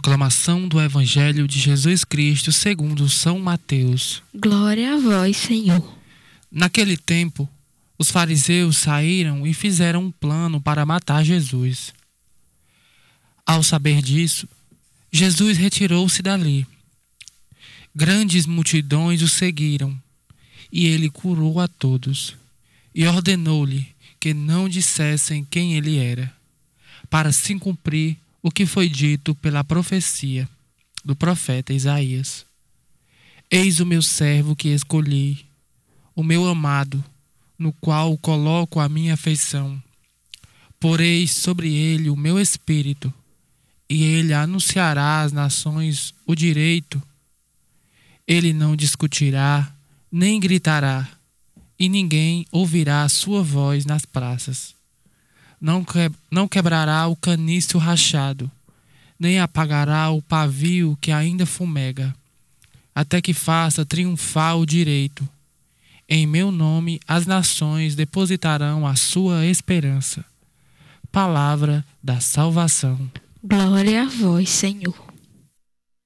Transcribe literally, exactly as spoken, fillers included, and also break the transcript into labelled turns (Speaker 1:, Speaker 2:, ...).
Speaker 1: Proclamação do Evangelho de Jesus Cristo segundo São Mateus.
Speaker 2: Glória a vós, Senhor.
Speaker 1: Naquele tempo, os fariseus saíram e fizeram um plano para matar Jesus. Ao saber disso, Jesus retirou-se dali. Grandes multidões o seguiram, e ele curou a todos, e ordenou-lhe que não dissessem quem ele era, para se cumprir o que foi dito pela profecia do profeta Isaías. Eis o meu servo que escolhi, o meu amado, no qual coloco a minha afeição. Porei sobre ele o meu espírito, e ele anunciará às nações o direito. Ele não discutirá, nem gritará, e ninguém ouvirá a sua voz nas praças. Não, que, não quebrará o caniço rachado, nem apagará o pavio que ainda fumega, até que faça triunfar o direito. Em meu nome as nações depositarão a sua esperança. Palavra da salvação.
Speaker 2: Glória a vós, Senhor.